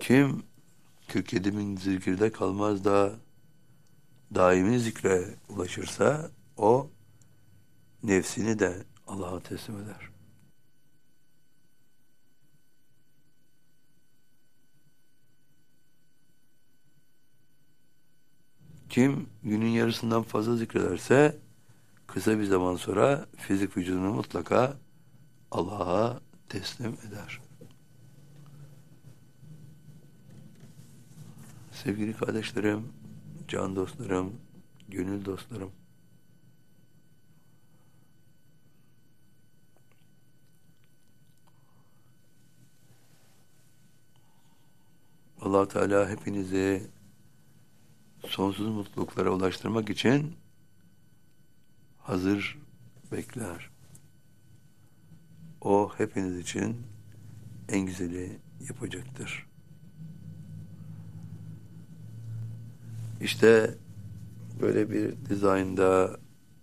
Kim 47 bin zikirde kalmaz da daimi zikre ulaşırsa o nefsini de Allah'a teslim eder. Kim günün yarısından fazla zikrederse kısa bir zaman sonra fizik vücudunu mutlaka Allah'a teslim eder. Sevgili kardeşlerim, can dostlarım, gönül dostlarım, Allah Teala hepinizi sonsuz mutluluklara ulaştırmak için hazır bekler. O hepiniz için en güzeli yapacaktır. İşte böyle bir dizaynda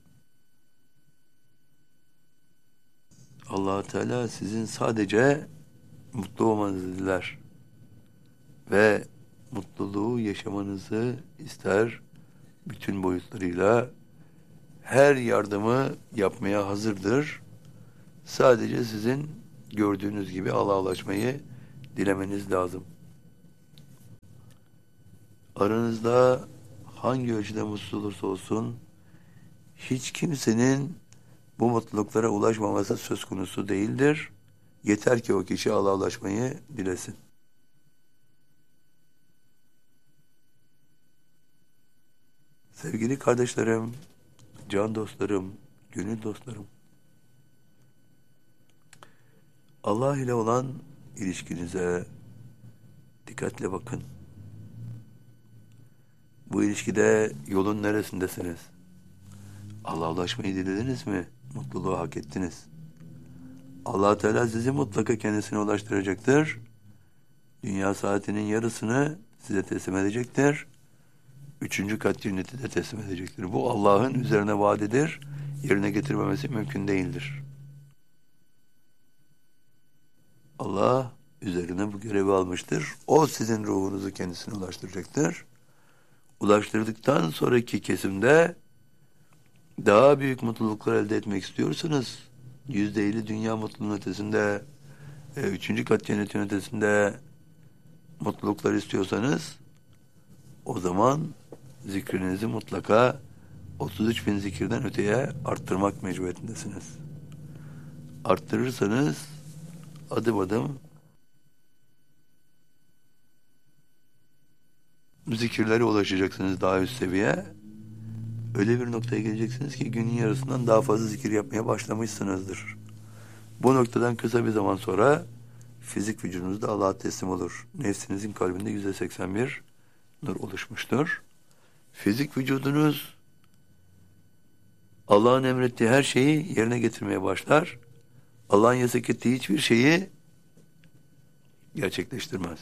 Allah Teala sizin sadece mutlu olmanızı diler ve mutluluğu yaşamanızı ister, bütün boyutlarıyla her yardımı yapmaya hazırdır. Sadece sizin gördüğünüz gibi Allah'a ulaşmayı dilemeniz lazım. Aranızda hangi ölçüde mutsuz olursa olsun hiç kimsenin bu mutluluklara ulaşmaması söz konusu değildir. Yeter ki o kişi Allah'a ulaşmayı dilesin. Sevgili kardeşlerim, can dostlarım, gönül dostlarım, Allah ile olan ilişkinize dikkatle bakın. Bu ilişkide yolun neresindesiniz? Allah'a ulaşmayı dilediniz mi? Mutluluğu hak ettiniz. Allah Teala sizi mutlaka kendisine ulaştıracaktır. Dünya saatinin yarısını size teslim edecektir. 3. kat cenneti de teslim edecektir. Bu Allah'ın üzerine vaadidir. Yerine getirmemesi mümkün değildir. Allah üzerine bu görevi almıştır. O sizin ruhunuzu kendisine ulaştıracaktır. Ulaştırdıktan sonraki kesimde daha büyük mutluluklar elde etmek istiyorsanız, %50 dünya mutluluğunun ötesinde, 3. kat cennetin ötesinde mutluluklar istiyorsanız, o zaman zikrinizi mutlaka 33 bin zikirden öteye arttırmak mecburiyetindesiniz. Arttırırsanız adım adım zikirlere ulaşacaksınız daha üst seviye. Öyle bir noktaya geleceksiniz ki günün yarısından daha fazla zikir yapmaya başlamışsınızdır. Bu noktadan kısa bir zaman sonra fizik vücudunuz da Allah'a teslim olur. Nefsinizin kalbinde %81 nur oluşmuştur. Fizik vücudunuz Allah'ın emrettiği her şeyi yerine getirmeye başlar. Allah'ın yasak ettiği hiçbir şeyi gerçekleştirmez.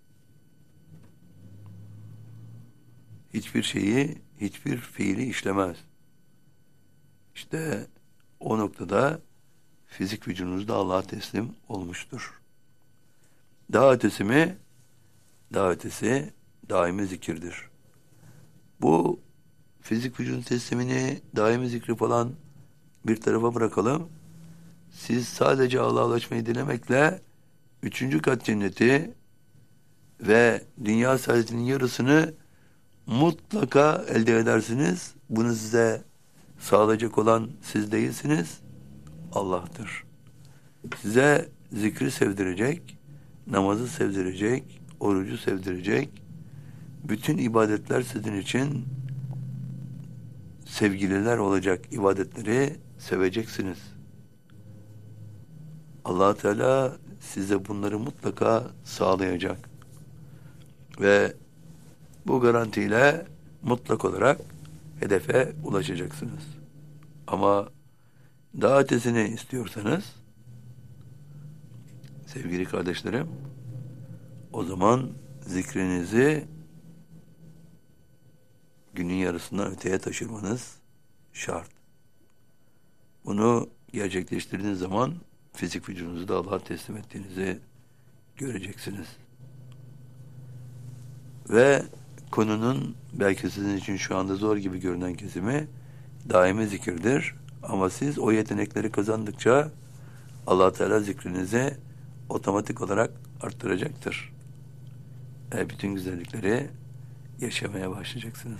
Hiçbir şeyi, hiçbir fiili işlemez. İşte o noktada fizik vücudunuz da Allah'a teslim olmuştur. Daha ötesi mi? Daha ötesi daimi zikirdir. Bu fizik vücudun teslimini, daimi zikri falan bir tarafa bırakalım. Siz sadece Allah'a ulaşmayı dilemekle 3. kat cenneti ve dünya saadetinin yarısını mutlaka elde edersiniz. Bunu size sağlayacak olan siz değilsiniz, Allah'tır. Size zikri sevdirecek, namazı sevdirecek, orucu sevdirecek, bütün ibadetler sizin için sevgililer olacak ibadetleri seveceksiniz. Allah Teala size bunları mutlaka sağlayacak. Ve bu garantiyle mutlak olarak hedefe ulaşacaksınız. Ama daha ötesini istiyorsanız sevgili kardeşlerim, o zaman zikrinizi günün yarısından öteye taşırmanız şart. Bunu gerçekleştirdiğiniz zaman fizik vücudunuzu da Allah'a teslim ettiğinizi göreceksiniz. Ve konunun belki sizin için şu anda zor gibi görünen kesimi daimi zikirdir. Ama siz o yetenekleri kazandıkça Allah Teala zikrinizi otomatik olarak arttıracaktır. Bütün güzellikleri yaşamaya başlayacaksınız.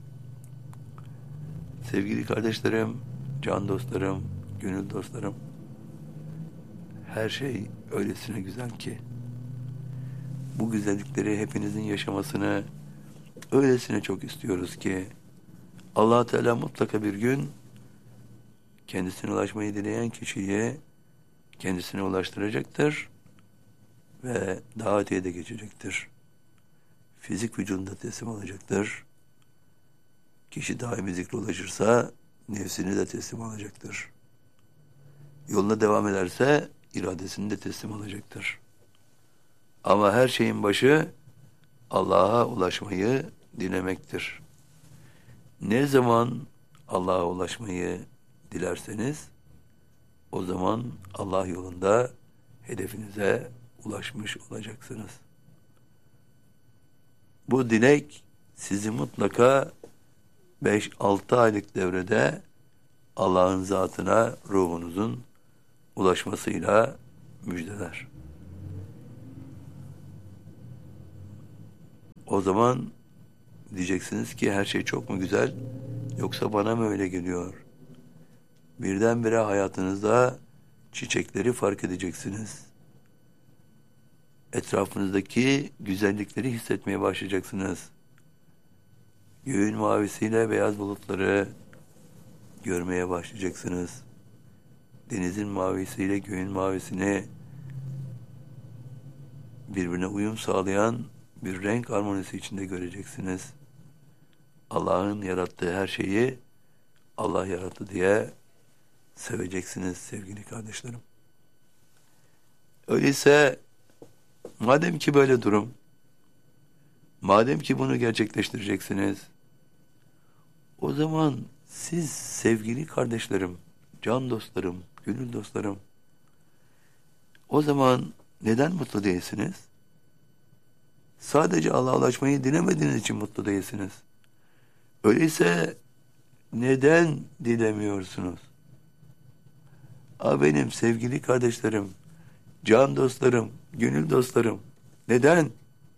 Sevgili kardeşlerim, can dostlarım, gönül dostlarım, her şey öylesine güzel ki bu güzellikleri hepinizin yaşamasını öylesine çok istiyoruz ki Allah Teala mutlaka bir gün kendisine ulaşmayı dileyen kişiyi kendisine ulaştıracaktır ve daha öteye de geçecektir. Fizik vücudunda teslim olacaktır. Kişi daimi zikre ulaşırsa nefsini de teslim alacaktır. Yoluna devam ederse iradesini de teslim alacaktır. Ama her şeyin başı Allah'a ulaşmayı dilemektir. Ne zaman Allah'a ulaşmayı dilerseniz o zaman Allah yolunda hedefinize ulaşmış olacaksınız. Bu dilek sizi mutlaka 5-6 aylık devrede Allah'ın zatına ruhunuzun ulaşmasıyla müjdeler. O zaman diyeceksiniz ki her şey çok mu güzel yoksa bana mı öyle geliyor? Birdenbire hayatınızda çiçekleri fark edeceksiniz. Etrafınızdaki güzellikleri hissetmeye başlayacaksınız. Göğün mavisiyle beyaz bulutları görmeye başlayacaksınız. Denizin mavisiyle göğün mavisini birbirine uyum sağlayan bir renk harmonisi içinde göreceksiniz. Allah'ın yarattığı her şeyi Allah yarattı diye seveceksiniz sevgili kardeşlerim. Öyleyse madem ki böyle durum, madem ki bunu gerçekleştireceksiniz, o zaman siz sevgili kardeşlerim, can dostlarım, gönül dostlarım, o zaman neden mutlu değilsiniz? Sadece Allah'a ulaşmayı dilemediğiniz için mutlu değilsiniz. Öyleyse neden dilemiyorsunuz? Benim sevgili kardeşlerim, can dostlarım, gönül dostlarım, neden?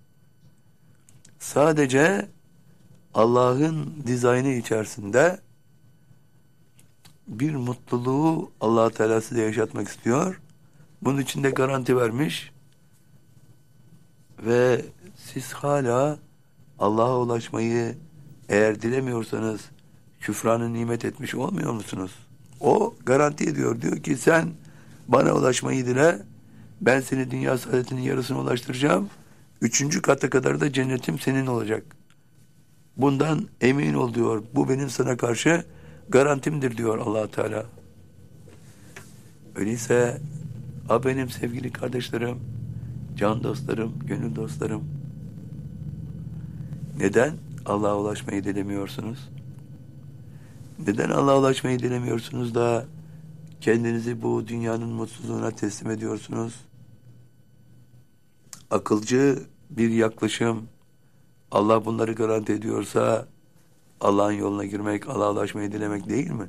Sadece Allah'ın dizaynı içerisinde bir mutluluğu Allah Teala size yaşatmak istiyor. Bunun için de garanti vermiş ve siz hala Allah'a ulaşmayı eğer dilemiyorsanız küfranı nimet etmiş olmuyor musunuz? O garanti ediyor. Diyor ki sen bana ulaşmayı dile, ben seni dünya saadetinin yarısına ulaştıracağım. 3. kata kadar da cennetim senin olacak. Bundan emin ol diyor. Bu benim sana karşı garantimdir diyor Allah Teala. Öyleyse benim sevgili kardeşlerim, can dostlarım, gönül dostlarım, neden Allah'a ulaşmayı dilemiyorsunuz? Neden Allah'a ulaşmayı dilemiyorsunuz da kendinizi bu dünyanın mutsuzluğuna teslim ediyorsunuz? Akılcı bir yaklaşım, Allah bunları garanti ediyorsa Allah'ın yoluna girmek, Allah'a ulaşmayı dilemek değil mi?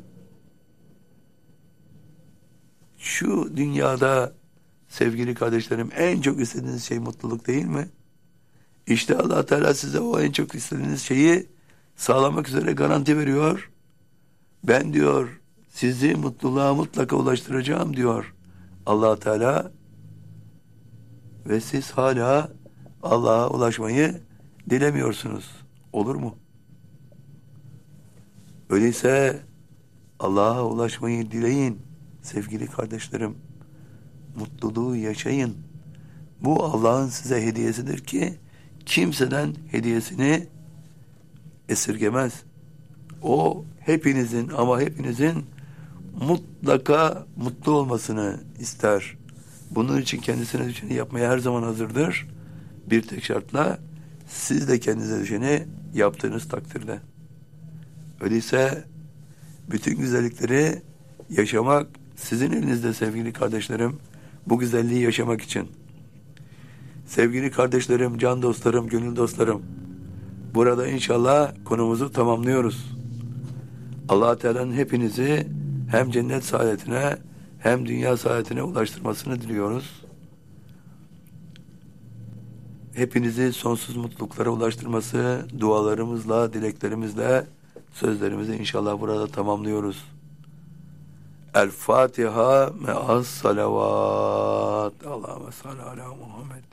Şu dünyada sevgili kardeşlerim en çok istediğiniz şey mutluluk değil mi? İşte Allah Teala size o en çok istediğiniz şeyi sağlamak üzere garanti veriyor. Ben diyor sizi mutluluğa mutlaka ulaştıracağım diyor Allah Teala. Ve siz hala Allah'a ulaşmayı dilemiyorsunuz. Olur mu? Öyleyse Allah'a ulaşmayı dileyin sevgili kardeşlerim. Mutluluğu yaşayın. Bu Allah'ın size hediyesidir ki kimseden hediyesini esirgemez. O hepinizin ama hepinizin mutlaka mutlu olmasını ister. Bunun için kendisine düşeni yapmaya her zaman hazırdır. Bir tek şartla siz de kendinize düşeni yaptığınız takdirde. Öyleyse bütün güzellikleri yaşamak sizin elinizde sevgili kardeşlerim. Bu güzelliği yaşamak için. Sevgili kardeşlerim, can dostlarım, gönül dostlarım. Burada inşallah konumuzu tamamlıyoruz. Allah Teala'nın hepinizi hem cennet saadetine hem dünya saadetine ulaştırmasını diliyoruz. Hepinizi sonsuz mutluluklara ulaştırması dualarımızla, dileklerimizle, sözlerimizi inşallah burada tamamlıyoruz. El Fatiha me'as salavat. Allahümme salli ala Muhammed.